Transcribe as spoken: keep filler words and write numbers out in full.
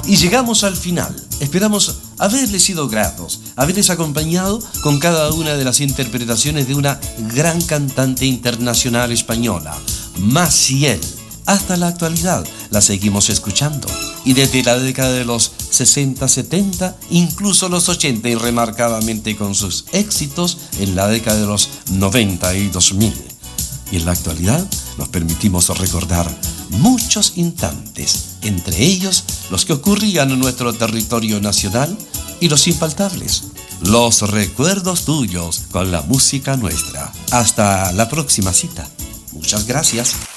Y llegamos al final. Esperamos haberles sido gratos, haberles acompañado con cada una de las interpretaciones de una gran cantante internacional española, Maciel. Hasta la actualidad la seguimos escuchando. Y desde la década de los sesenta, setenta, incluso los ochenta, y remarcadamente con sus éxitos en la década de los noventa y dos mil. Y en la actualidad nos permitimos recordar muchos instantes, entre ellos los que ocurrían en nuestro territorio nacional y los infaltables, los recuerdos tuyos con la música nuestra. Hasta la próxima cita. Muchas gracias.